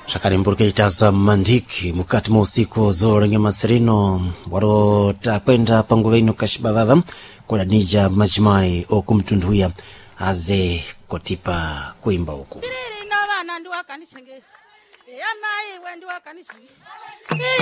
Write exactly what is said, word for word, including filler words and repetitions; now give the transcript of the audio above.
Shakari mburukeli taza mandiki mukati mwa usiku zorenge masirino waro takwenda panguveino kashibababa kwa nija majimai okumtunduya aze kotipa kuimba huku.